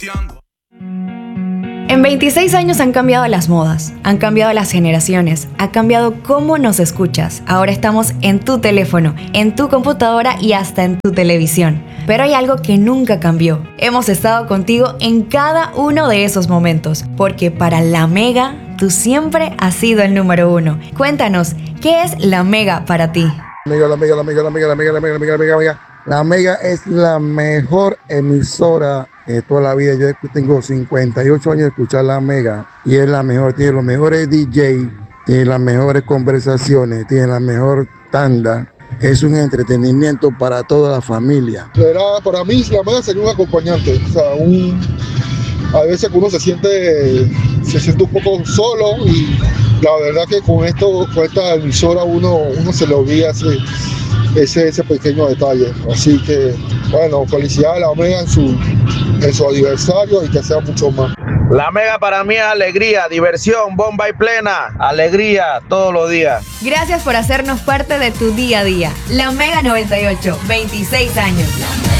En 26 años han cambiado las modas, han cambiado las generaciones, ha cambiado cómo nos escuchas. Ahora estamos en tu teléfono, en tu computadora y hasta en tu televisión. Pero hay algo que nunca cambió. Hemos estado contigo en cada uno de esos momentos, porque para La Mega, tú siempre has sido el número uno. Cuéntanos, ¿qué es La Mega para ti? La Mega es la mejor emisora de toda la vida. Yo tengo 58 años de escuchar La Mega y es la mejor. Tiene los mejores DJ, tiene las mejores conversaciones, tiene la mejor tanda. Es un entretenimiento para toda la familia. Para mí La Mega sería un acompañante. O sea, a veces uno se siente un poco solo y la verdad que con esta emisora uno se le olvida ese pequeño detalle. Así que, bueno, felicidades a La Mega en su aniversario y que sea mucho más. La Mega para mí es alegría, diversión, bomba y plena, alegría todos los días. Gracias por hacernos parte de tu día a día. La Mega 98, 26 años.